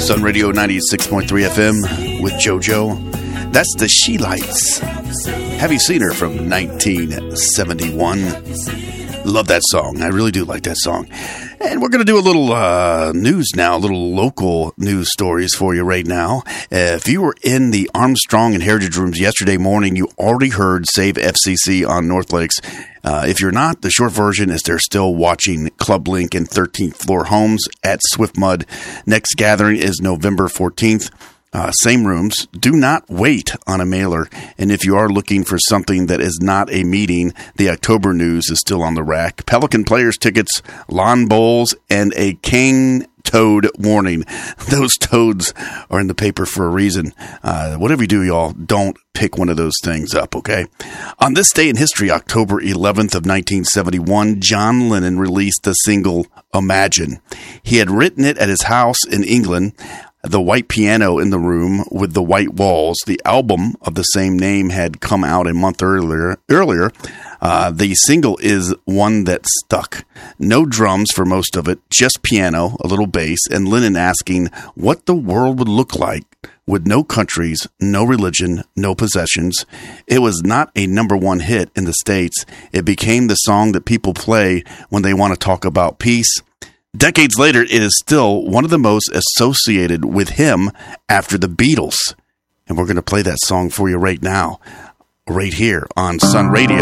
Sun Radio 96.3 FM with JoJo. That's the She Lights. Have you seen her from 1971? Love that song. I really do like that song. And we're going to do a little news now, a little local news stories for you right now. If you were in the Armstrong and Heritage Rooms yesterday morning, you already heard Save FCC on North Lakes. If you're not, the short version is they're still watching Club Link and 13th Floor Homes at Swift Mud. Next gathering is November 14th. Same rooms. Do not wait on a mailer. And if you are looking for something that is not a meeting, the October news is still on the rack. Pelican Players tickets, lawn bowls, and a cane toad warning. Those toads are in the paper for a reason. Whatever you do, y'all, don't pick one of those things up, okay? On this day in history, October 11th of 1971, John Lennon released the single Imagine. He had written it at his house in England. The white piano in the room with the white walls. The album of the same name had come out a month earlier. The single is one that stuck. No drums for most of it, just piano, a little bass, and Lennon asking what the world would look like with no countries, no religion, no possessions. It was not a number one hit in the States. It became the song that people play when they want to talk about peace. Decades later, it is still one of the most associated with him after the Beatles. And we're going to play that song for you right now, right here on Sun Radio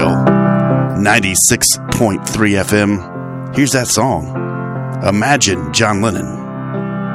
96.3 FM. Here's that song, Imagine, John Lennon.